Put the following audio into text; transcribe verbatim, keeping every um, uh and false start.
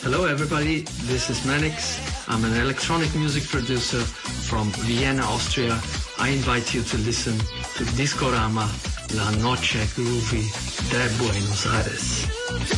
Hello everybody, this is Manix. I'm an electronic music producer from Vienna, Austria. I invite you to listen to Discorama, La Noche Groovy de Buenos Aires.